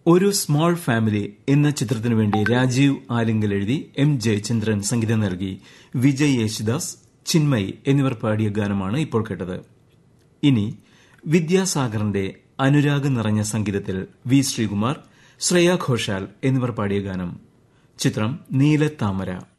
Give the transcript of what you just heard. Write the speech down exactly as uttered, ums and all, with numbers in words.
ഒരു small family എന്ന ചിത്രത്തിനു വേണ്ടി രാജീവ് ആലിംഗൽ എഴുതി എം ജയചന്ദ്രൻ സംഗീതം നൽകി വിജയ് യേശുദാസ്, ചിന്മയി എന്നിവർ പാടിയ ഗാനമാണ് ഇപ്പോൾ കേട്ടത്. ഇനി വിദ്യാസാഗറിന്റെ അനുരാഗ് നിറഞ്ഞ സംഗീതത്തിൽ വി ശ്രീകുമാർ, ശ്രേയ ഘോഷാൽ എന്നിവർ പാടിയ ഗാനം. ചിത്രം നീലത്താമര.